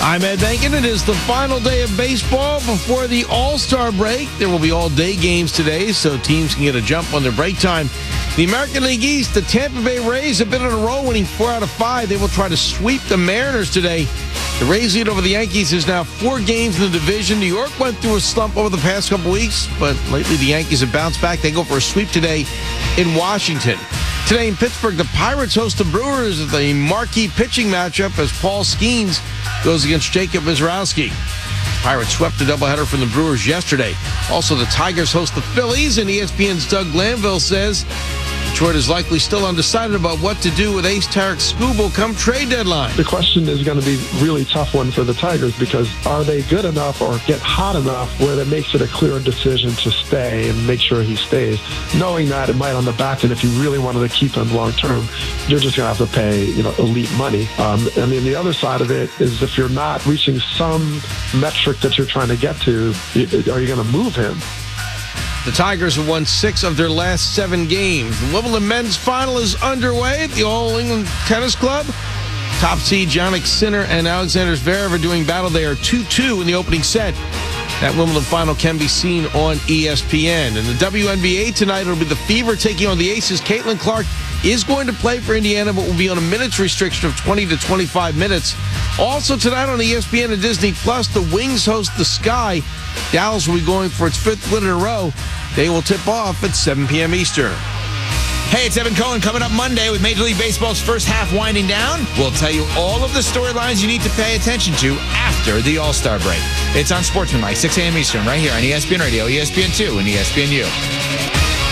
I'm Ed Bankin. It is the final day of baseball before the All-Star break. There will be all-day games today, so teams can get a jump on their break time. The American League East, the Tampa Bay Rays have been on a roll, winning 4 out of 5. They will try to sweep the Mariners today. The Rays lead over the Yankees is now 4 games in the division. New York went through a slump over the past couple weeks, but lately the Yankees have bounced back. They go for a sweep today in Washington. Today in Pittsburgh, the Pirates host the Brewers at the marquee pitching matchup as Paul Skeens goes against Jacob Mizrowski. Pirates swept a doubleheader from the Brewers yesterday. Also, the Tigers host the Phillies, and ESPN's Doug Glanville says Detroit is likely still undecided about what to do with ace Tarik Skubal come trade deadline. The question is going to be a really tough one for the Tigers, because are they good enough or get hot enough where it makes it a clear decision to stay and make sure he stays, knowing that it might on the back end, if you really wanted to keep him long term, you're just going to have to pay elite money. And then the other side of it is, if you're not reaching some metric that you're trying to get to, are you going to move him? The Tigers have won 6 of their last 7 games. The Wimbledon men's final is underway at the All England Tennis Club. Top seed Jannik Sinner and Alexander Zverev are doing battle. They are 2-2 in the opening set. That Wimbledon final can be seen on ESPN. In the WNBA tonight, it'll be the Fever taking on the Aces. Caitlin Clark is going to play for Indiana, but will be on a minutes restriction of 20 to 25 minutes. Also tonight on ESPN and Disney Plus, the Wings host the Sky. Dallas will be going for its 5th win in a row. They will tip off at 7 p.m. Eastern. Hey, it's Evan Cohen coming up Monday with Major League Baseball's first half winding down. We'll tell you all of the storylines you need to pay attention to after the All-Star break. It's on Sportsman Mike, 6 a.m. Eastern, right here on ESPN Radio, ESPN2, and ESPNU.